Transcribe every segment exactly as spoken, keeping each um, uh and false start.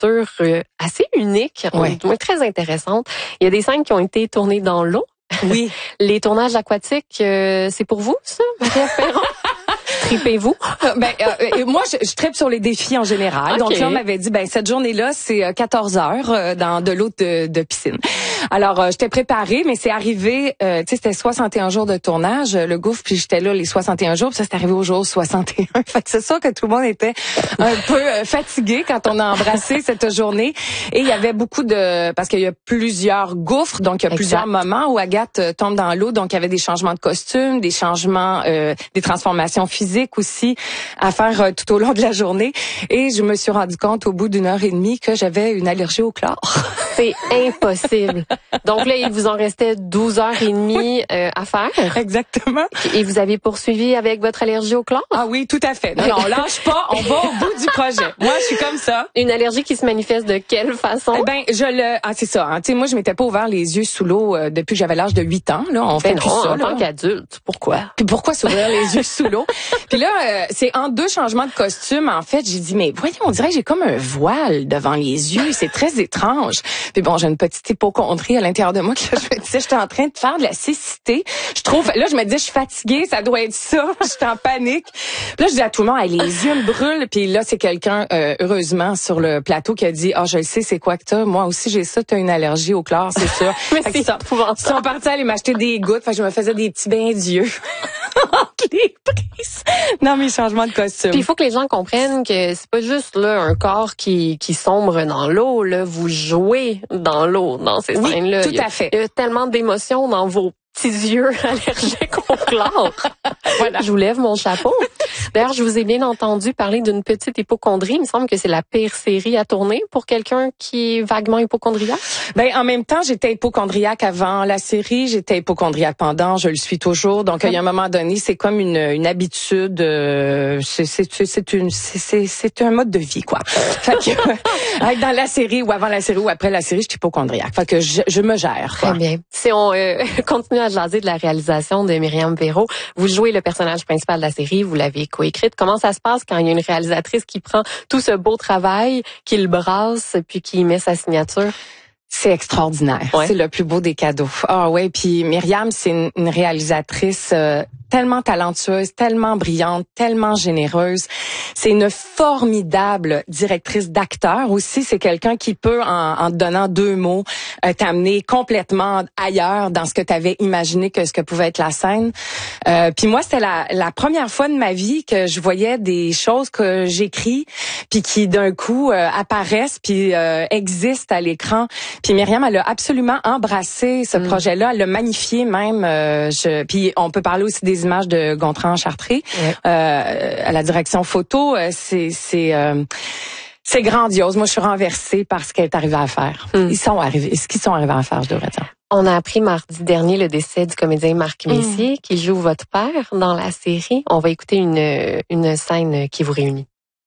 écriture euh, assez unique, ouais. du moins très intéressante. Il y a des scènes qui ont été tournées dans l'eau. Oui. Les tournages aquatiques, euh, c'est pour vous, ça, Marie-Ève Perron? Tripez-vous? Ben, euh, moi, je, je tripe sur les défis en général. Okay. Donc là, on m'avait dit, ben cette journée-là, c'est quatorze heures euh, dans de l'eau de, de piscine. Alors, euh, j'étais préparée, mais c'est arrivé, euh, tu sais, c'était soixante et un jours de tournage, le gouffre, puis j'étais là les soixante et un jours, puis ça, c'est arrivé au jour soixante et un. Fait que c'est sûr que tout le monde était un peu euh, fatigué quand on a embrassé cette journée. Et il y avait beaucoup de... Parce qu'il y a plusieurs gouffres, donc il y a exact. plusieurs moments où Agathe euh, tombe dans l'eau. Donc, il y avait des changements de costume, des changements, euh, des transformations physiques aussi à faire euh, tout au long de la journée. Et je me suis rendu compte au bout d'une heure et demie que j'avais une allergie au chlore. C'est impossible. Donc là, il vous en restait douze heures trente euh, à faire. Exactement. Et vous avez poursuivi avec votre allergie au chlore? Ah oui, tout à fait. Non, non, on lâche pas, on va au bout du projet. Moi, je suis comme ça. Une allergie qui se manifeste de quelle façon? Eh ben, je le... Ah, c'est ça. Hein. Tu sais, moi, je m'étais pas ouvert les yeux sous l'eau euh, depuis que j'avais l'âge de huit ans. Là, on fait ben plus non, ça. En là. tant qu'adulte, pourquoi? Puis pourquoi s'ouvrir les yeux sous l'eau? Puis là, euh, c'est en deux changements de costume, en fait, j'ai dit, mais voyons, on dirait que j'ai comme un voile devant les yeux. C'est très étrange. Puis bon, j'ai une petite hypocondrie à l'intérieur de moi que là, je me disais, j'étais en train de faire de la cécité. Je trouve, là, je me disais, je suis fatiguée, ça doit être ça. J'étais en panique. Puis là, je dis à tout le monde, hey, les yeux me brûlent. Puis là, c'est quelqu'un, euh, heureusement, sur le plateau qui a dit, ah, oh, je le sais, c'est quoi que t'as? Moi aussi, j'ai ça, t'as une allergie au chlore, c'est ça. Mais c'est épouvantable. Ils sont partis aller m'acheter des gouttes. Fait que je me faisais des petits bains d'yeux entre les prises. Non, mes changements de costume. Puis il faut que les gens comprennent que c'est pas juste là un corps qui qui sombre dans l'eau. Là, vous jouez dans l'eau dans ces oui, scènes-là. Tout il y a, à fait. Il y a tellement d'émotions dans vos petits yeux allergiques au chlore. Voilà. Je vous lève mon chapeau. D'ailleurs, je vous ai bien entendu parler d'une petite hypocondrie. Il me semble que c'est la pire série à tourner pour quelqu'un qui est vaguement hypocondriaque. Ben, en même temps, j'étais hypocondriaque avant la série, j'étais hypocondriaque pendant, je le suis toujours. Donc, il y a un moment donné, c'est comme une, une habitude, euh, c'est, c'est, c'est une, c'est, c'est un mode de vie, quoi. Fait que, être dans la série ou avant la série ou après la série, je suis hypocondriaque. Fait que je, je me gère, quoi. Très bien. Si on euh, continue à jaser de la réalisation de Myriam Perron, vous jouez le personnage principal de la série, vous l'avez coécrite. Comment ça se passe quand il y a une réalisatrice qui prend tout ce beau travail, qui le brasse, puis qui y met sa signature? C'est extraordinaire. Ouais. C'est le plus beau des cadeaux. Ah ouais, puis Myriam, c'est une, une réalisatrice euh, tellement talentueuse, tellement brillante, tellement généreuse. C'est une formidable directrice d'acteurs aussi. C'est quelqu'un qui peut, en, en te donnant deux mots, euh, t'amener complètement ailleurs dans ce que tu avais imaginé que ce que pouvait être la scène. Euh, puis moi, c'était la, la première fois de ma vie que je voyais des choses que j'écris, puis qui d'un coup euh, apparaissent, puis euh, existent à l'écran. Puis Myriam, elle a absolument embrassé ce mm. projet-là. Elle l'a magnifié même. Euh, je, puis on peut parler aussi des images de Gontran-Chartré. Ouais. Euh, à la direction photo, c'est c'est euh, c'est grandiose. Moi, je suis renversée par ce qu'elle est arrivée à faire. Mm. Ils sont arrivés, ce qu'ils sont arrivés à faire, je devrais dire. On a appris mardi dernier le décès du comédien Marc Messier, mm. qui joue votre père dans la série. On va écouter une une scène qui vous réunit.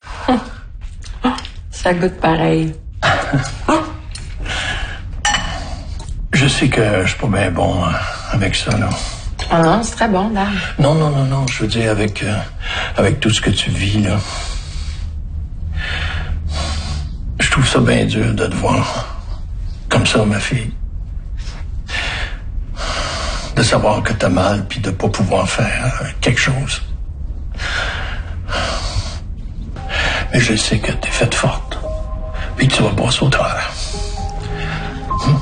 Ça goûte pareil. Je sais que je suis pas bien bon avec ça, là. Ah non, c'est très bon, là. Non, non, non, non, je veux dire avec euh, avec tout ce que tu vis, là. Je trouve ça bien dur de te voir comme ça, ma fille. De savoir que t'as mal, puis de pas pouvoir faire quelque chose. Mais je sais que t'es faite forte, puis que tu vas passer au travers. Hum?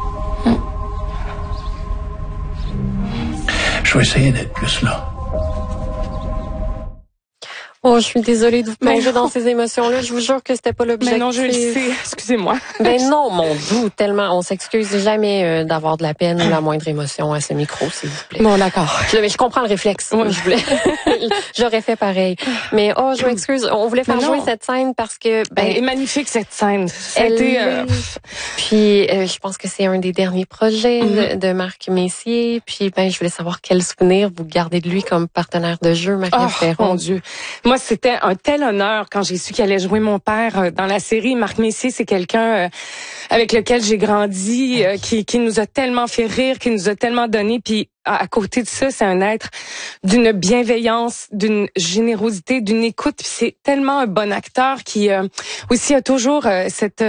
Je vais essayer d'être plus là. Oh, je suis désolée de vous plonger dans ces émotions-là. Je vous jure que c'était pas l'objectif. Mais non, je le sais. Excusez-moi. Ben non, mon doux, tellement. On s'excuse jamais euh, d'avoir de la peine ou la moindre émotion à ce micro, s'il vous plaît. Bon, d'accord. Je, mais je comprends le réflexe. Oui. Je voulais, j'aurais fait pareil. Mais oh, je m'excuse. On voulait faire jouer cette scène parce que ben, elle est magnifique cette scène. Elle C'était, euh... Puis euh, je pense que c'est un des derniers projets mm-hmm. de, de Marc Messier. Puis ben, je voulais savoir quel souvenir vous gardez de lui comme partenaire de jeu, Marie-Ève Perron. Oh mon Dieu. Moi, c'était un tel honneur quand j'ai su qu'il allait jouer mon père dans la série. Marc Messier, c'est quelqu'un euh, avec lequel j'ai grandi, euh, qui, qui nous a tellement fait rire, qui nous a tellement donné. Puis à, à côté de ça, c'est un être d'une bienveillance, d'une générosité, d'une écoute. Puis c'est tellement un bon acteur qui euh, aussi a toujours euh, cette